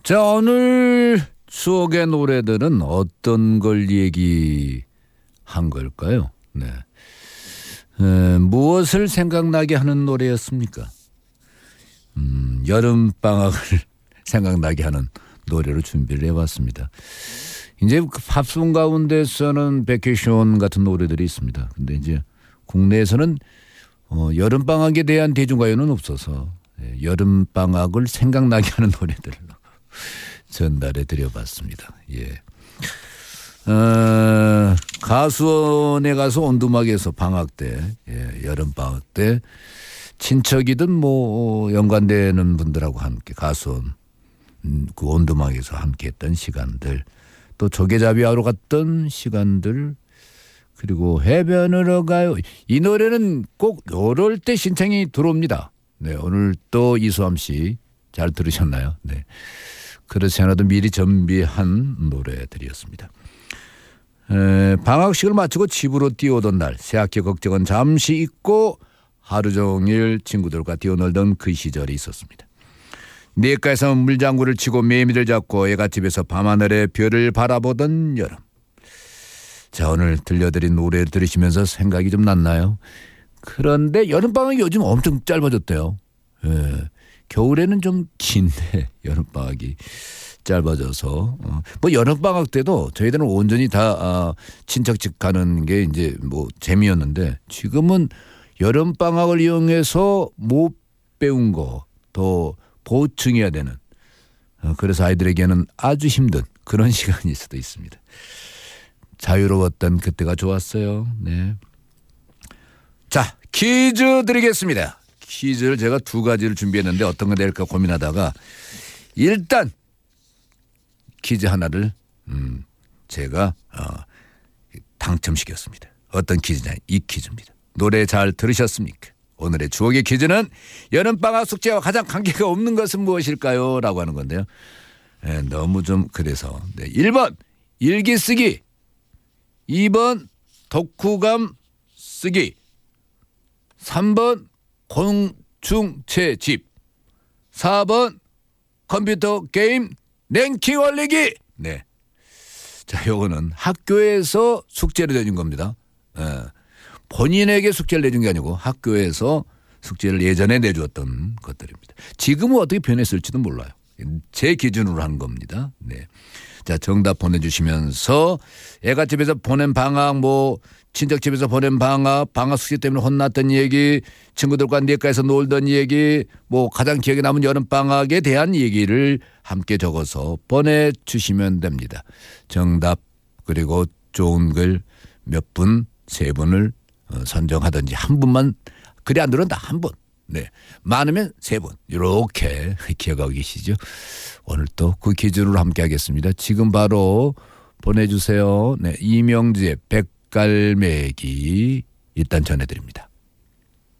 자, 오늘 추억의 노래들은 어떤 걸 얘기한 걸까요? 네. 무엇을 생각나게 하는 노래였습니까? 여름방학을 생각나게 하는 노래로 준비를 해봤습니다. 이제 그 팝송 가운데서는 베케이션 같은 노래들이 있습니다. 근데 이제 국내에서는 여름방학에 대한 대중가요는 없어서 여름방학을 생각나게 하는 노래들을 전달해 드려봤습니다. 예. 가수원에 가서 온두막에서 방학 때, 여름방학 때 친척이든 뭐 연관되는 분들하고 함께 가수원 그 온두막에서 함께 했던 시간들, 또 조개잡이하러 갔던 시간들, 그리고 해변으로 가요. 이 노래는 꼭 요럴 때 신청이 들어옵니다. 네, 오늘 또 이수함 씨 잘 들으셨나요? 네. 그렇지 않아도 미리 준비한 노래들이었습니다. 방학식을 마치고 집으로 뛰어오던 날, 새학기 걱정은 잠시 잊고 하루 종일 친구들과 뛰어놀던 그 시절이 있었습니다. 냇가에서 물장구를 치고 매미를 잡고 애갓집에서 밤하늘의 별을 바라보던 여름. 자, 오늘 들려드린 노래 들으시면서 생각이 좀 났나요? 그런데 여름방학이 요즘 엄청 짧아졌대요. 겨울에는 좀 긴데 여름방학이 짧아져서 뭐 여름방학 때도 저희들은 온전히 다 친척집 가는 게 이제 뭐 재미였는데, 지금은 여름방학을 이용해서 못 배운 거 더 보충해야 되는, 그래서 아이들에게는 아주 힘든 그런 시간일 수도 있습니다. 자유로웠던 그때가 좋았어요. 네. 자, 퀴즈 드리겠습니다. 퀴즈를 제가 두 가지를 준비했는데 어떤 거 낼까 고민하다가 일단 퀴즈 하나를 제가 당첨시켰습니다. 어떤 퀴즈냐? 이 퀴즈입니다. 노래 잘 들으셨습니까? 오늘의 추억의 퀴즈는 여름방학 숙제와 가장 관계가 없는 것은 무엇일까요? 라고 하는 건데요. 네, 너무 좀 그래서 1번 일기 쓰기, 2번 독후감 쓰기, 3번 곤충채집, 4번 컴퓨터 게임 랭킹 올리기. 네. 자, 요거는 학교에서 숙제를 내준 겁니다. 본인에게 숙제를 내준 게 아니고 학교에서 숙제를 예전에 내주었던 것들입니다. 지금은 어떻게 변했을지도 몰라요. 제 기준으로 한 겁니다. 네. 자, 정답 보내주시면서 애갓집에서 보낸 방학, 뭐 친척집에서 보낸 방학 숙제 때문에 혼났던 얘기, 친구들과 냇가에서 놀던 얘기, 뭐 가장 기억에 남은 여름방학에 대한 얘기를 함께 적어서 보내주시면 됩니다. 정답 그리고 좋은 글 몇 분, 세 분을 선정하든지 한 분만, 글이 안 들어온다 한 분, 네, 많으면 세 분, 이렇게 기억하고 계시죠? 오늘 또 그 기준으로 함께 하겠습니다. 지금 바로 보내주세요. 네, 이명지의 백갈매기 일단 전해드립니다.